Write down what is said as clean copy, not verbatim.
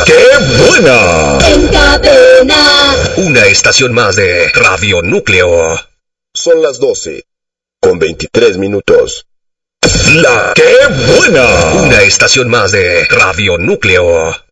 ¡Qué buena! En Cadena. Una estación más de Radio Núcleo. Son las 12, con 23 minutos. ¡La qué buena! Una estación más de Radio Núcleo.